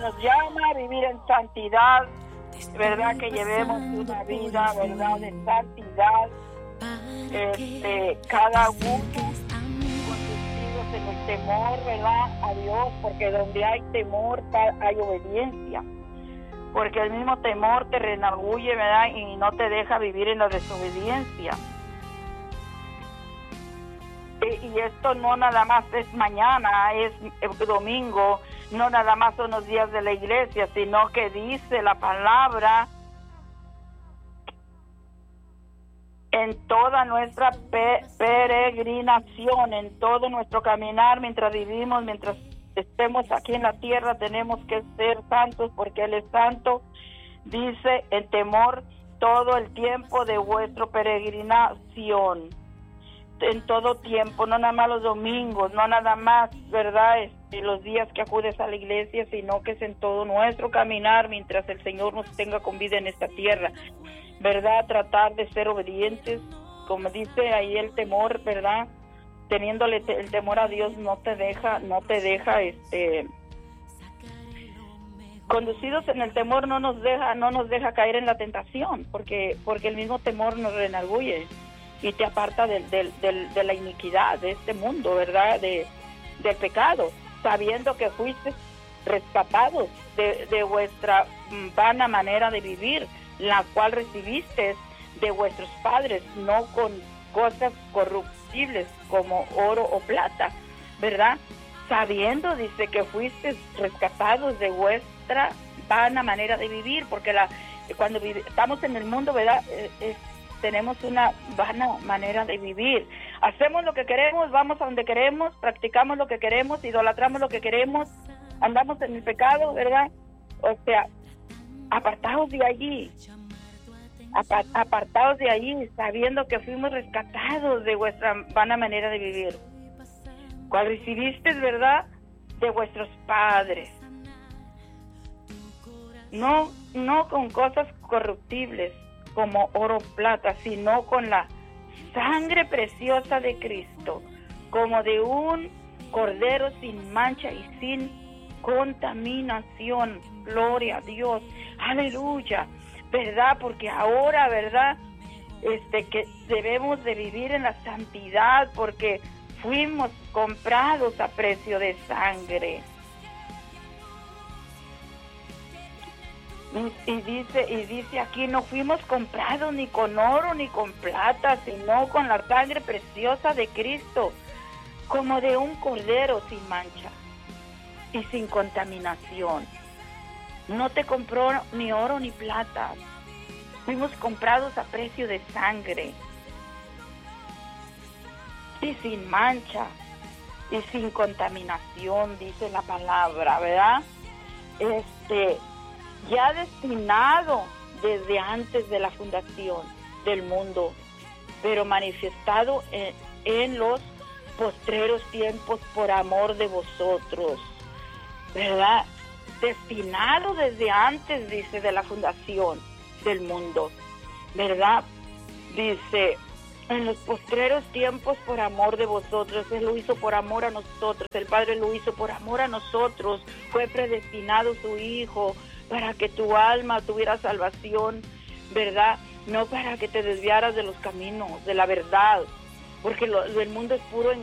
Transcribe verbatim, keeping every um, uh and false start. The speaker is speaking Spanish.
nos llama a vivir en santidad, ¿verdad? Que llevemos una vida, ¿verdad?, de santidad, este, cada uno conducidos en el temor, ¿verdad?, a Dios, porque donde hay temor hay obediencia, porque el mismo temor te redarguye, ¿verdad?, y no te deja vivir en la desobediencia. Y esto no nada más es mañana, es domingo, no nada más son los días de la iglesia, sino que dice la palabra en toda nuestra pe- peregrinación, en todo nuestro caminar, mientras vivimos, mientras estemos aquí en la tierra, tenemos que ser santos porque Él es santo. Dice en temor todo el tiempo de vuestra peregrinación. En todo tiempo, no nada más los domingos, no nada más, ¿verdad?, este, los días que acudes a la iglesia, sino que es en todo nuestro caminar mientras el Señor nos tenga con vida en esta tierra, ¿verdad? Tratar de ser obedientes, como dice ahí el temor, ¿verdad? Teniéndole te- el temor a Dios no te deja, no te deja, este, conducidos en el temor no nos deja, no nos deja caer en la tentación, porque, porque el mismo temor nos redarguye y te aparta del, del, del, de la iniquidad de este mundo, ¿verdad?, de, del pecado, sabiendo que fuiste rescatados de, de vuestra vana manera de vivir, la cual recibiste de vuestros padres, no con cosas corruptibles como oro o plata, ¿verdad? Sabiendo, dice, que fuiste rescatados de vuestra vana manera de vivir, porque la cuando vive, estamos en el mundo, ¿verdad?, eh, es tenemos una vana manera de vivir. Hacemos lo que queremos, vamos a donde queremos, practicamos lo que queremos, idolatramos lo que queremos, andamos en el pecado, ¿verdad? O sea, apartados de allí, apart- apartados de allí, sabiendo que fuimos rescatados de vuestra vana manera de vivir. Cual recibiste, ¿verdad?, de vuestros padres. No, no con cosas corruptibles, como oro o plata, sino con la sangre preciosa de Cristo, como de un cordero sin mancha y sin contaminación. Gloria a Dios, aleluya, ¿verdad? Porque ahora, ¿verdad?, este que debemos de vivir en la santidad, porque fuimos comprados a precio de sangre. Y dice, y dice aquí, no fuimos comprados ni con oro ni con plata, sino con la sangre preciosa de Cristo, como de un cordero sin mancha y sin contaminación. No te compró ni oro ni plata, fuimos comprados a precio de sangre y sin mancha y sin contaminación, dice la palabra, ¿verdad? Este... ya destinado desde antes de la fundación del mundo, pero manifestado en, en los postreros tiempos por amor de vosotros, ¿verdad? Destinado desde antes, dice, de la fundación del mundo, ¿verdad? Dice, en los postreros tiempos por amor de vosotros. Él lo hizo por amor a nosotros, el Padre lo hizo por amor a nosotros, fue predestinado su Hijo para que tu alma tuviera salvación, ¿verdad? No para que te desviaras de los caminos, de la verdad, porque lo, el mundo es puro